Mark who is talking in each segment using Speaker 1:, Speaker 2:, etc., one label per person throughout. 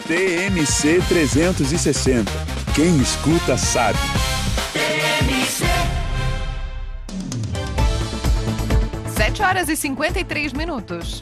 Speaker 1: TMC 360. Quem escuta sabe.
Speaker 2: TMC.
Speaker 3: 7h53.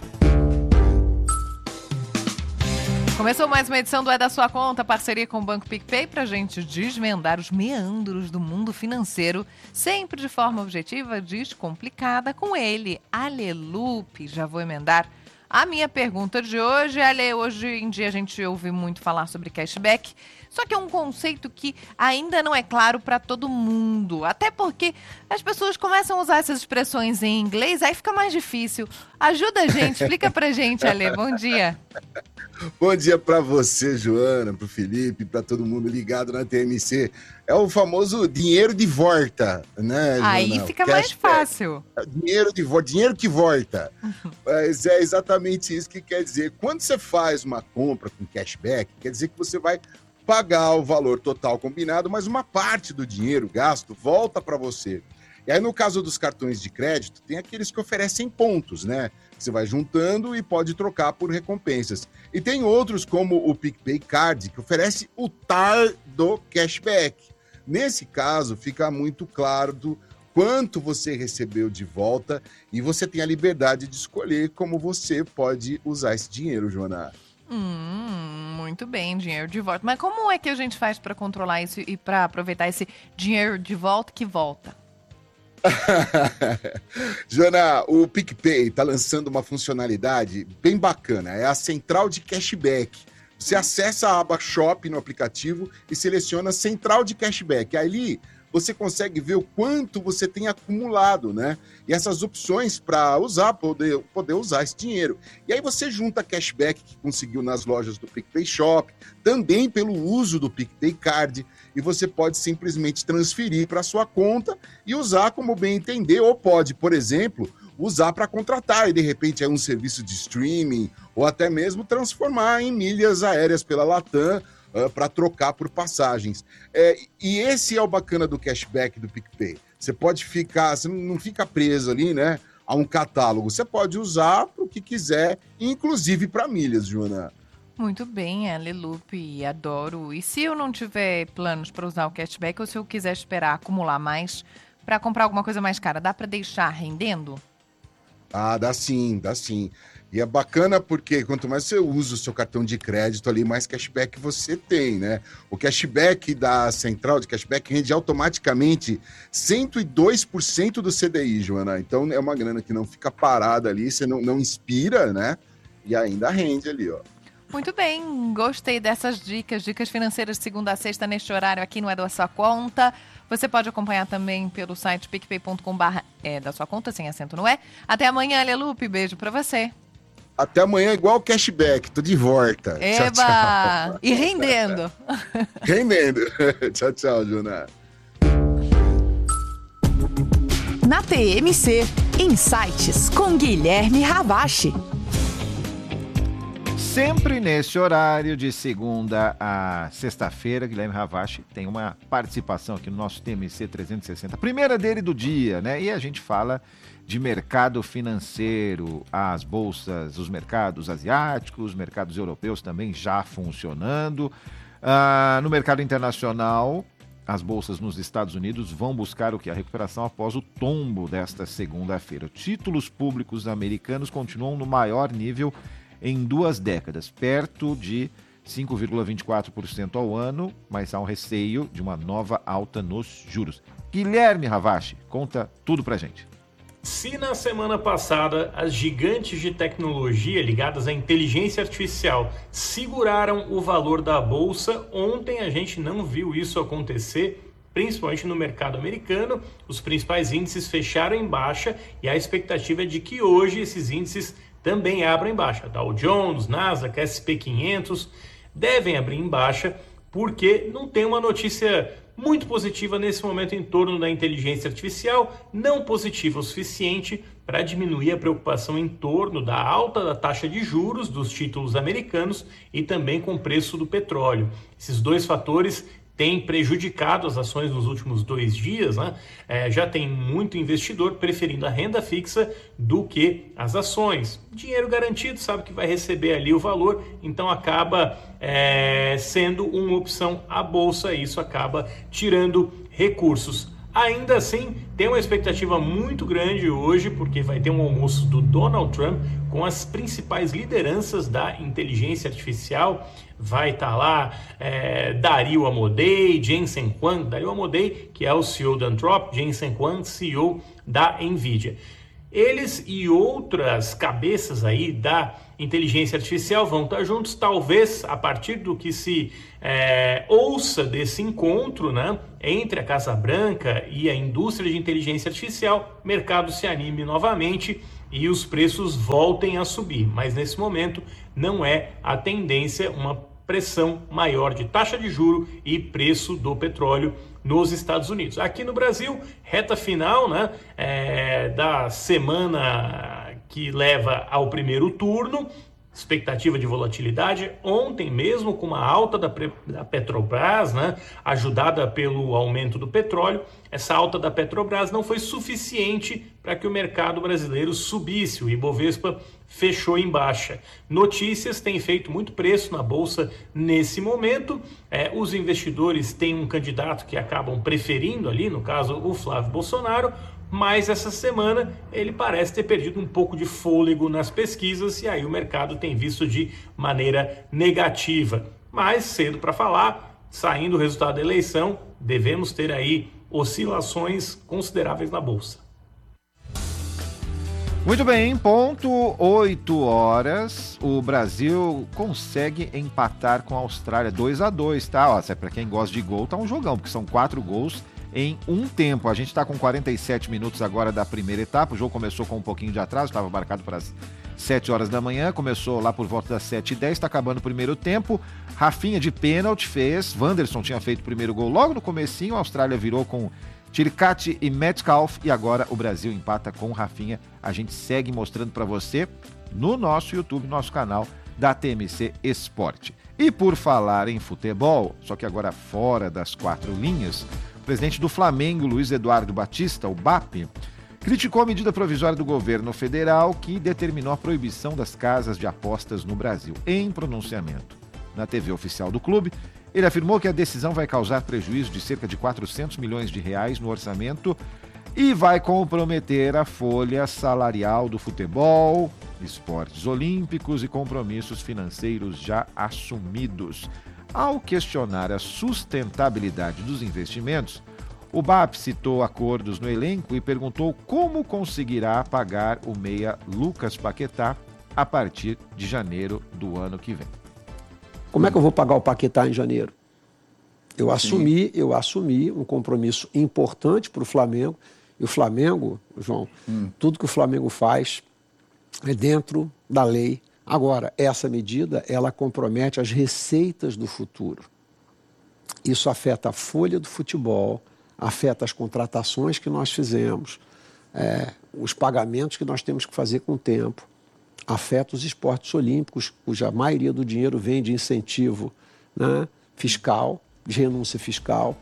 Speaker 3: Começou mais uma edição do É da Sua Conta, parceria com o Banco PicPay, pra gente desvendar os meandros do mundo financeiro, sempre de forma objetiva, descomplicada, com ele, Ale Lupe. Já vou emendar a minha pergunta de hoje. Ale, hoje em dia a gente ouve muito falar sobre cashback, só que é um conceito que ainda não é claro para todo mundo, até porque as pessoas começam a usar essas expressões em inglês, aí fica mais difícil. Ajuda a gente, explica pra gente, Ale. Bom dia.
Speaker 4: Bom dia para você, Joana, para o Felipe, para todo mundo ligado na TMC. É o famoso dinheiro de volta, né, Joana?
Speaker 3: Aí fica mais fácil.
Speaker 4: Dinheiro de volta, dinheiro que volta. Mas é exatamente isso que quer dizer. Quando você faz uma compra com cashback, quer dizer que você vai pagar o valor total combinado, mas uma parte do dinheiro gasto volta para você. E aí, no caso dos cartões de crédito, tem aqueles que oferecem pontos, né? Você vai juntando e pode trocar por recompensas. E tem outros, como o PicPay Card, que oferece o TAR do cashback. Nesse caso, fica muito claro do quanto você recebeu de volta e você tem a liberdade de escolher como você pode usar esse dinheiro, Joana.
Speaker 3: Muito bem, dinheiro de volta. Mas como é que a gente faz para controlar isso e para aproveitar esse dinheiro de volta que volta?
Speaker 4: Joana, o PicPay está lançando uma funcionalidade bem bacana, é a central de cashback. Você acessa a aba Shop no aplicativo e seleciona Central de Cashback. Ali você consegue ver o quanto você tem acumulado, né? E essas opções para usar, poder usar esse dinheiro. E aí você junta cashback que conseguiu nas lojas do PicPay Shop, também pelo uso do PicPay Card, e você pode simplesmente transferir para sua conta e usar como bem entender, ou pode, por exemplo, usar para contratar e de repente é um serviço de streaming, ou até mesmo transformar em milhas aéreas pela Latam, para trocar por passagens. E esse é o bacana do cashback do PicPay. Você pode ficar, você não fica preso ali, né, a um catálogo. Você pode usar para o que quiser, inclusive para milhas, Joana.
Speaker 3: Muito bem, Ale Lupe, adoro. E se eu não tiver planos para usar o cashback, ou se eu quiser esperar acumular mais para comprar alguma coisa mais cara, dá para deixar rendendo?
Speaker 4: Ah, dá sim, dá sim. E é bacana porque quanto mais você usa o seu cartão de crédito ali, mais cashback você tem, né? O cashback da central de cashback rende automaticamente 102% do CDI, Joana. Então é uma grana que não fica parada ali, você não inspira, né? E ainda rende ali, ó.
Speaker 3: Muito bem, gostei dessas dicas financeiras de segunda a sexta neste horário aqui no É da Sua Conta. Você pode acompanhar também pelo site picpay.com/é da sua conta, sem acento no é. Até amanhã, Ale Lupe, beijo pra você.
Speaker 4: Até amanhã, igual o cashback, tô de volta.
Speaker 3: Eba!
Speaker 4: Tchau, tchau.
Speaker 3: E rendendo.
Speaker 4: Rendendo. Tchau, tchau, Joana.
Speaker 5: Na TMC, Insights com Guilherme Ravache.
Speaker 6: Sempre nesse horário, de segunda a sexta-feira, Guilherme Ravache tem uma participação aqui no nosso TMC 360. Primeira dele do dia, né? E a gente fala de mercado financeiro, as bolsas, os mercados asiáticos, os mercados europeus também já funcionando. No mercado internacional, as bolsas nos Estados Unidos vão buscar o que? A recuperação após o tombo desta segunda-feira. Títulos públicos americanos continuam no maior nível em 2 décadas, perto de 5,24% ao ano, mas há um receio de uma nova alta nos juros. Guilherme Ravache, conta tudo pra gente.
Speaker 7: Se na semana passada as gigantes de tecnologia ligadas à inteligência artificial seguraram o valor da bolsa, ontem a gente não viu isso acontecer, principalmente no mercado americano. Os principais índices fecharam em baixa e a expectativa é de que hoje esses índices também abram em baixa. Dow Jones, Nasdaq, S&P 500 devem abrir em baixa porque não tem uma notícia muito positiva nesse momento em torno da inteligência artificial, não positiva o suficiente para diminuir a preocupação em torno da alta da taxa de juros dos títulos americanos e também com o preço do petróleo. Esses dois fatores tem prejudicado as ações nos últimos 2 dias, né? Já tem muito investidor preferindo a renda fixa do que as ações. Dinheiro garantido, sabe que vai receber ali o valor, então acaba sendo uma opção a bolsa, e isso acaba tirando recursos. Ainda assim, tem uma expectativa muito grande hoje, porque vai ter um almoço do Donald Trump com as principais lideranças da inteligência artificial. Vai estar lá Dario Amodei, Jensen Huang. Dario Amodei, que é o CEO da Anthropic, Jensen Huang, CEO da NVIDIA. Eles e outras cabeças aí da inteligência artificial vão estar juntos, talvez a partir do que se ouça desse encontro, né, entre a Casa Branca e a indústria de inteligência artificial, o mercado se anime novamente e os preços voltem a subir. Mas nesse momento não é a tendência uma pressão maior de taxa de juro e preço do petróleo nos Estados Unidos. Aqui no Brasil, reta final, né, da semana que leva ao primeiro turno, expectativa de volatilidade. Ontem mesmo, com uma alta da Petrobras, né, ajudada pelo aumento do petróleo, essa alta da Petrobras não foi suficiente para que o mercado brasileiro subisse. O Ibovespa fechou em baixa. Notícias têm feito muito preço na Bolsa nesse momento. Os investidores têm um candidato que acabam preferindo ali, no caso o Flávio Bolsonaro, mas essa semana ele parece ter perdido um pouco de fôlego nas pesquisas e aí o mercado tem visto de maneira negativa. Mas cedo para falar, saindo o resultado da eleição, devemos ter aí oscilações consideráveis na Bolsa.
Speaker 6: Muito bem, ponto 8 horas, o Brasil consegue empatar com a Austrália 2-2, tá? Ó, para quem gosta de gol, tá um jogão, porque são 4 gols em um tempo. A gente está com 47 minutos agora da primeira etapa, o jogo começou com um pouquinho de atraso, estava marcado para as 7 horas da manhã, começou lá por volta das 7h10, está acabando o primeiro tempo. Rafinha de pênalti fez, Wanderson tinha feito o primeiro gol logo no comecinho, a Austrália virou com Tiricati e Metcalf e agora o Brasil empata com o Rafinha. A gente segue mostrando para você no nosso YouTube, nosso canal da TMC Esporte. E por falar em futebol, só que agora fora das 4 linhas, o presidente do Flamengo, Luiz Eduardo Batista, o BAP, criticou a medida provisória do governo federal que determinou a proibição das casas de apostas no Brasil. Em pronunciamento na TV oficial do clube, ele afirmou que a decisão vai causar prejuízo de cerca de 400 milhões de reais no orçamento e vai comprometer a folha salarial do futebol, esportes olímpicos e compromissos financeiros já assumidos. Ao questionar a sustentabilidade dos investimentos, o BAP citou acordos no elenco e perguntou como conseguirá pagar o meia Lucas Paquetá a partir de janeiro do ano que vem.
Speaker 8: Como é que eu vou pagar o Paquetá em janeiro? Eu assumi um compromisso importante para o Flamengo. E o Flamengo, João, tudo que o Flamengo faz é dentro da lei. Agora, essa medida, ela compromete as receitas do futuro. Isso afeta a folha do futebol, afeta as contratações que nós fizemos, os pagamentos que nós temos que fazer com o tempo, afeta os esportes olímpicos, cuja maioria do dinheiro vem de incentivo, né, fiscal, de renúncia fiscal.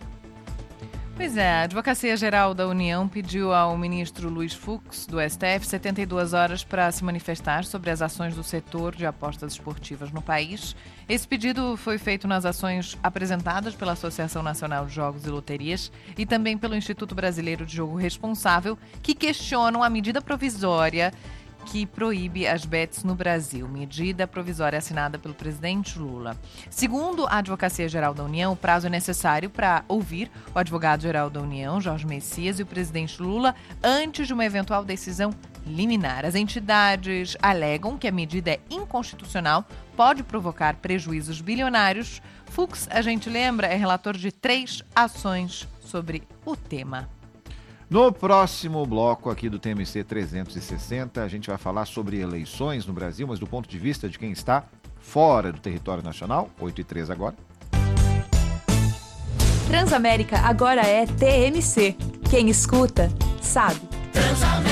Speaker 3: Pois é, a Advocacia Geral da União pediu ao ministro Luiz Fux, do STF, 72 horas para se manifestar sobre as ações do setor de apostas esportivas no país. Esse pedido foi feito nas ações apresentadas pela Associação Nacional de Jogos e Loterias e também pelo Instituto Brasileiro de Jogo Responsável, que questionam a medida provisória que proíbe as bets no Brasil, medida provisória assinada pelo presidente Lula. Segundo a Advocacia Geral da União, o prazo é necessário para ouvir o advogado-geral da União, Jorge Messias, e o presidente Lula antes de uma eventual decisão liminar. As entidades alegam que a medida é inconstitucional, pode provocar prejuízos bilionários. Fux, a gente lembra, é relator de 3 ações sobre o tema.
Speaker 6: No próximo bloco aqui do TMC 360, a gente vai falar sobre eleições no Brasil, mas do ponto de vista de quem está fora do território nacional. 8h03 agora.
Speaker 5: Transamérica agora é TMC. Quem escuta, sabe.